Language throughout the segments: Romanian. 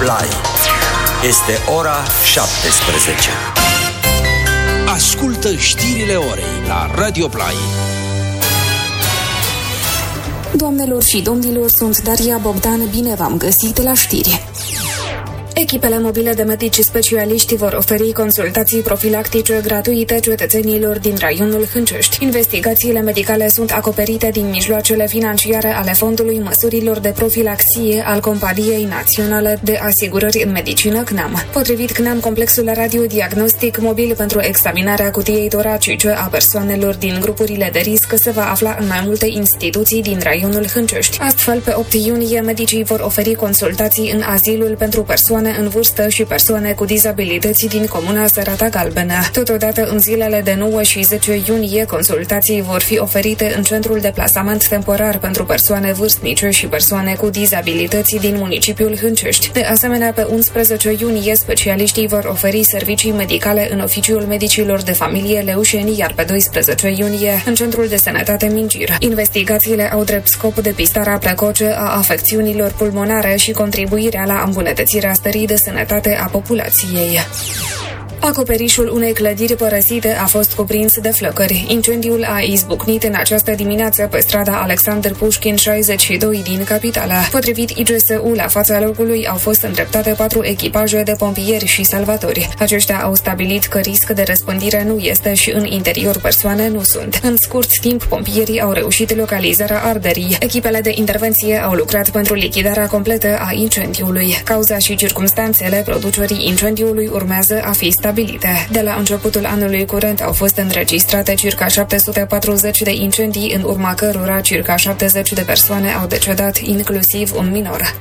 Play. Este ora 17. Ascultă știrile orei la Radio Play. Doamnelor și domnilor, sunt Daria Bogdan, bine v-am găsit la știri. Echipele mobile de medici specialiști vor oferi consultații profilactice gratuite cetățenilor din raionul Hâncești. Investigațiile medicale sunt acoperite din mijloacele financiare ale Fondului Măsurilor de Profilaxie al Companiei Naționale de Asigurări în Medicină CNAM. Potrivit CNAM, complexul radiodiagnostic mobil pentru examinarea cutiei toracice a persoanelor din grupurile de risc se va afla în mai multe instituții din raionul Hâncești. Astfel, pe 8 iunie, medicii vor oferi consultații în azilul pentru persoane în vârstă și persoane cu dizabilități din comuna Sărata Galbenă. Totodată, în zilele de 9 și 10 iunie, consultații vor fi oferite în centrul de plasament temporar pentru persoane vârstnice și persoane cu dizabilități din municipiul Hâncești. De asemenea, pe 11 iunie, specialiștii vor oferi servicii medicale în oficiul medicilor de familie Leușeni, iar pe 12 iunie, în centrul de sănătate Mingir. Investigațiile au drept scop depistarea precoce a afecțiunilor pulmonare și contribuirea la îmbunătățirea stării de sănătate a populației. Acoperișul unei clădiri părăsite a fost cuprins de flăcări. Incendiul a izbucnit în această dimineață pe strada Alexander Pușkin 62 din capitală. Potrivit IGSU, la fața locului au fost îndreptate 4 echipaje de pompieri și salvatori. Aceștia au stabilit că risc de răspândire nu este și în interior persoane nu sunt. În scurt timp, pompierii au reușit localizarea arderii. Echipele de intervenție au lucrat pentru lichidarea completă a incendiului. Cauza și circumstanțele producerii incendiului urmează a fi stabilite. De la începutul anului curent au fost înregistrate circa 740 de incendii, în urma cărora circa 70 de persoane au decedat, inclusiv un minor.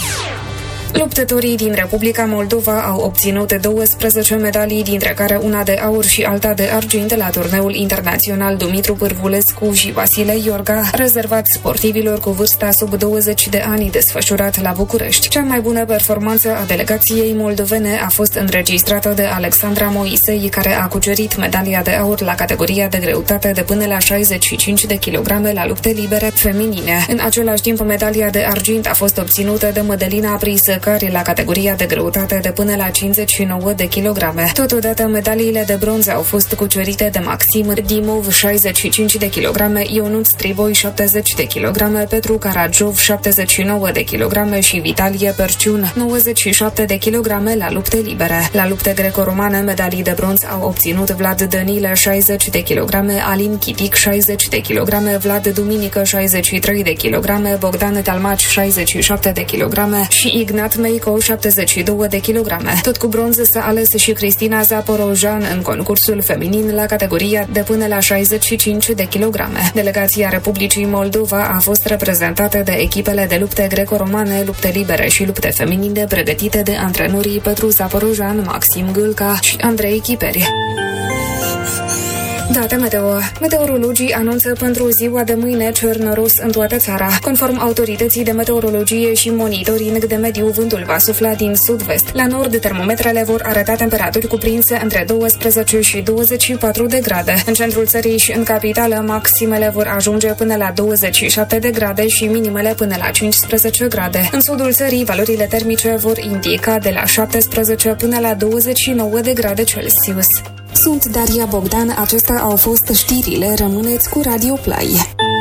Luptătorii din Republica Moldova au obținut 12 medalii, dintre care una de aur și alta de argint, la turneul internațional Dumitru Pârvulescu și Vasile Iorga, rezervat sportivilor cu vârsta sub 20 de ani, desfășurat la București. Cea mai bună performanță a delegației moldovene a fost înregistrată de Alexandra Moisei, care a cucerit medalia de aur la categoria de greutate de până la 65 de kilograme la lupte libere feminine. În același timp, medalia de argint a fost obținută de Mădălina Prisă, la categoria de greutate de până la 59 de kilograme. Totodată, medaliile de bronz au fost cucerite de Maxim Dimov, 65 de kilograme, Ionuț Triboi, 70 de kilograme, Petru Caragiov, 79 de kilograme și Vitalie Perciun, 97 de kilograme la lupte libere. La lupte greco-romane, medalii de bronz au obținut Vlad Dănilă, 60 de kilograme, Alin Chitic, 60 de kilograme, Vlad Duminică, 63 de kilograme, Bogdan Talmaci, 67 de kilograme și Ignat Meico, 72 de kilograme. Tot cu bronz s-a ales și Cristina Zaporojan în concursul feminin la categoria de până la 65 de kilograme. Delegația Republicii Moldova a fost reprezentată de echipele de lupte greco-romane, lupte libere și lupte feminine pregătite de antrenorii Petru Zaporojan, Maxim Gâlca și Andrei Chiperi. Date meteo. Meteorologii anunță pentru ziua de mâine cer noros în toată țara. Conform autorității de meteorologie și monitoring de mediu, vântul va sufla din sud-vest. La nord, termometrele vor arăta temperaturi cuprinse între 12 și 24 de grade. În centrul țării și în capitală, maximele vor ajunge până la 27 de grade și minimele până la 15 grade. În sudul țării, valorile termice vor indica de la 17 până la 29 de grade Celsius. Sunt Daria Bogdan, acestea au fost știrile, rămâneți cu Radio Play.